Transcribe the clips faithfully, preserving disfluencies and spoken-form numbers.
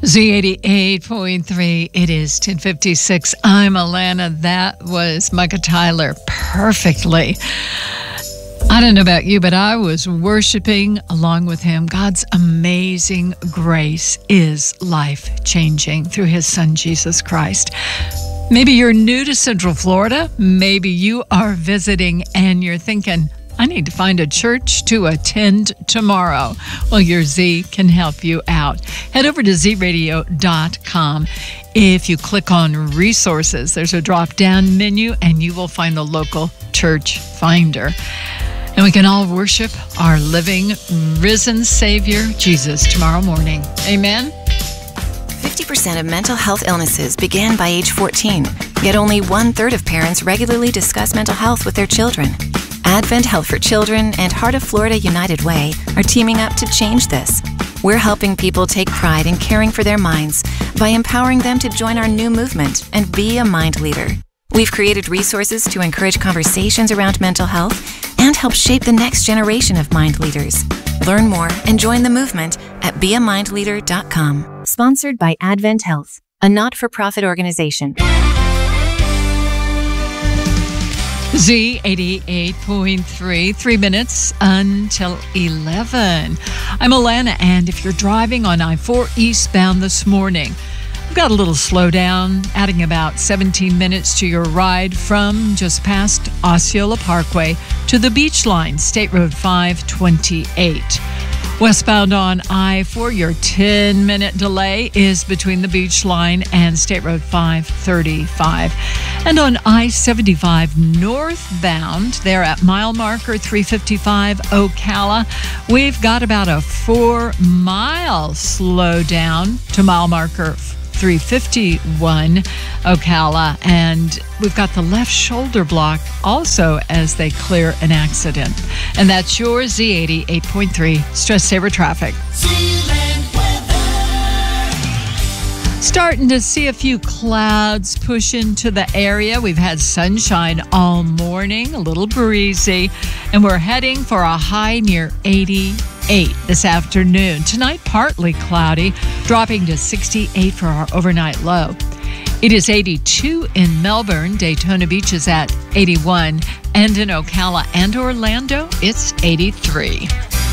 Z eighty-eight point three, it is ten fifty-six. I'm Alana. That was Micah Tyler perfectly. I don't know about you, but I was worshiping along with him. God's amazing grace is life-changing through his son, Jesus Christ. Maybe you're new to Central Florida. Maybe you are visiting and you're thinking, I need to find a church to attend tomorrow. Well, your Z can help you out. Head over to z radio dot com. If you click on resources, there's a drop-down menu and you will find the local church finder. And we can all worship our living, risen Savior, Jesus, tomorrow morning. Amen? fifty percent of mental health illnesses begin by age fourteen, yet only one-third of parents regularly discuss mental health with their children. Advent Health for Children and Heart of Florida United Way are teaming up to change this. We're helping people take pride in caring for their minds by empowering them to join our new movement and be a mind leader. We've created resources to encourage conversations around mental health and help shape the next generation of mind leaders. Learn more and join the movement at be a mind leader dot com. Sponsored by Advent Health, a not-for-profit organization. Z eighty-eight point three, three minutes until eleven. I'm Alana, and if you're driving on I four eastbound this morning, we've got a little slowdown, adding about seventeen minutes to your ride from just past Osceola Parkway to the Beach Line, State Road five twenty-eight. Westbound on I four, your ten-minute delay is between the Beach Line and State Road five thirty-five. And on I seventy-five northbound, there at mile marker three fifty-five Ocala, we've got about a four-mile slowdown to mile marker three fifty-one Ocala, and we've got the left shoulder block also as they clear an accident. And that's your Z eighty-eight point three Stress Saver Traffic. Starting to see a few clouds push into the area. We've had sunshine all morning, a little breezy, and we're heading for a high near eighty-eight this afternoon. Tonight, partly cloudy, dropping to sixty-eight for our overnight low. It is eighty-two in Melbourne. Daytona Beach is at eighty-one. And in Ocala and Orlando, it's eighty-three.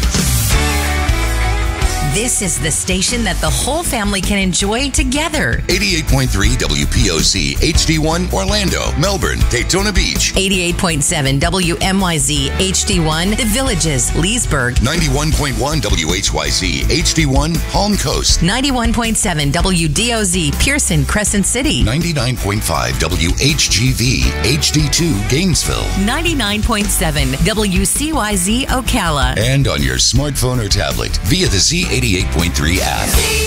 This is the station that the whole family can enjoy together. eighty-eight point three W P O Z H D one Orlando, Melbourne, Daytona Beach. eighty-eight point seven W M Y Z H D one The Villages, Leesburg. ninety-one point one W H Y Z H D one Palm Coast. ninety-one point seven W D O Z Pearson, Crescent City. ninety-nine point five W H G V H D two Gainesville. ninety-nine point seven W C Y Z Ocala. And on your smartphone or tablet via the Z eighty-eight point three app.